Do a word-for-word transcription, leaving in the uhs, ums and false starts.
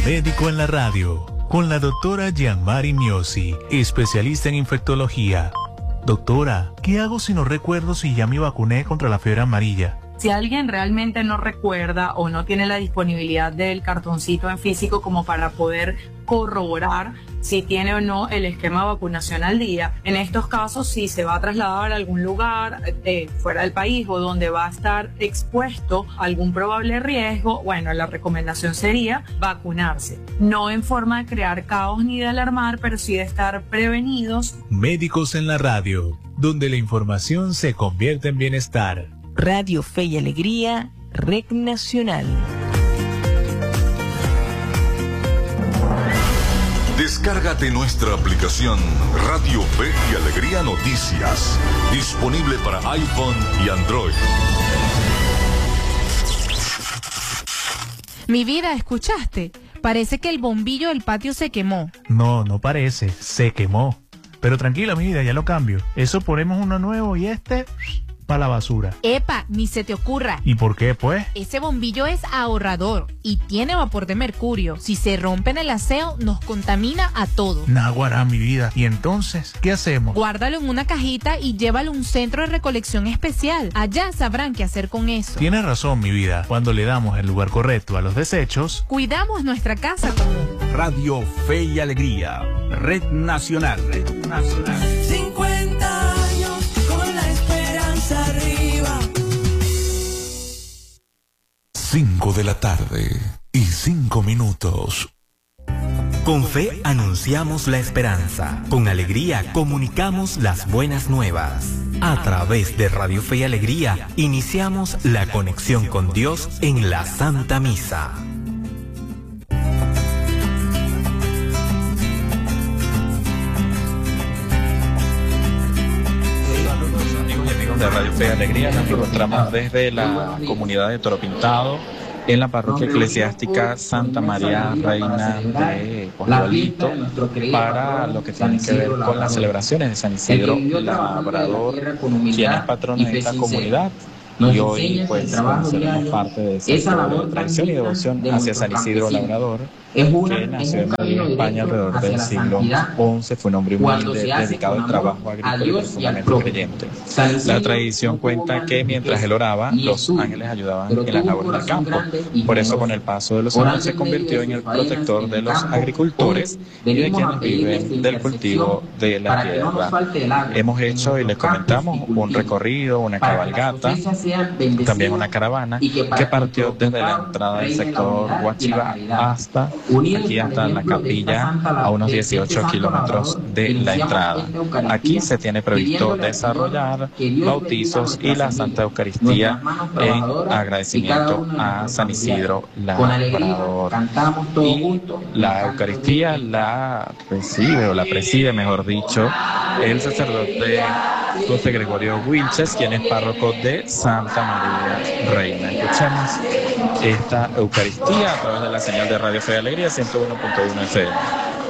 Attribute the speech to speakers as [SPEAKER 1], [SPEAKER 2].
[SPEAKER 1] Médico en la Radio, con la doctora Gianmari Miosi, especialista en infectología. Doctora, ¿qué hago si no recuerdo si ya me vacuné contra la fiebre amarilla?
[SPEAKER 2] Si alguien realmente no recuerda o no tiene la disponibilidad del cartoncito en físico como para poder corroborar si tiene o no el esquema de vacunación al día, en estos casos, si se va a trasladar a algún lugar eh, fuera del país o donde va a estar expuesto a algún probable riesgo, bueno, la recomendación sería vacunarse. No en forma de crear caos ni de alarmar, pero sí de estar prevenidos.
[SPEAKER 1] Médicos en la Radio, donde la información se convierte en bienestar.
[SPEAKER 3] Radio Fe y Alegría, Red Nacional.
[SPEAKER 4] Descárgate nuestra aplicación Radio Fe y Alegría Noticias, disponible para iPhone y Android.
[SPEAKER 5] Mi vida, ¿escuchaste? Parece que el bombillo del patio se quemó.
[SPEAKER 1] No, no parece, se quemó. Pero tranquila, mi vida, ya lo cambio. Eso ponemos uno nuevo y este para la basura.
[SPEAKER 5] Epa, ni se te ocurra.
[SPEAKER 1] ¿Y por qué, pues?
[SPEAKER 5] Ese bombillo es ahorrador y tiene vapor de mercurio. Si se rompe en el aseo, nos contamina a todos.
[SPEAKER 1] Naguará, mi vida. ¿Y entonces qué hacemos?
[SPEAKER 5] Guárdalo en una cajita y llévalo a un centro de recolección especial. Allá sabrán qué hacer con eso.
[SPEAKER 1] Tienes razón, mi vida. Cuando le damos el lugar correcto a los desechos,
[SPEAKER 5] cuidamos nuestra casa común.
[SPEAKER 6] Radio Fe y Alegría, Red Nacional. Red Nacional.
[SPEAKER 7] cincuenta años con la esperanza arriba.
[SPEAKER 4] Cinco de la tarde y cinco minutos.
[SPEAKER 8] Con fe anunciamos la esperanza. Con alegría comunicamos las buenas nuevas. A través de Radio Fe y Alegría iniciamos la conexión con Dios en la Santa Misa.
[SPEAKER 9] De Radio Fe y Alegría, nos encontramos desde la comunidad de Toro Pintado, en la parroquia eclesiástica Santa María Reina de Pueblito, para lo que tiene que ver con las celebraciones de San Isidro Labrador, quien es patrono de esta comunidad. Y hoy pues seremos parte de esa tradición y devoción hacia San Isidro Labrador, que nació en Madrid, España, alrededor del siglo once. Fue un hombre humilde, dedicado al trabajo agrícola y profundamente creyente. La tradición cuenta que mientras él oraba, los ángeles ayudaban en las labores del campo. Por eso, con el paso de los años, se convirtió en el protector de los agricultores y de quienes viven del cultivo de la tierra. Hemos hecho, y les comentamos, un recorrido, una cabalgata, también una caravana que partió desde la entrada del sector Huachiva hasta aquí, hasta la capilla, a unos dieciocho kilómetros de la entrada. Aquí se tiene previsto desarrollar bautizos y la Santa Eucaristía en agradecimiento a San Isidro Labrador. Y la Eucaristía la recibe, o la preside, mejor dicho, el sacerdote José Gregorio Wilches, quien es párroco de Santa María Reina. Escuchemos esta Eucaristía a través de la señal de Radio Fe y Alegría ciento uno punto uno F M.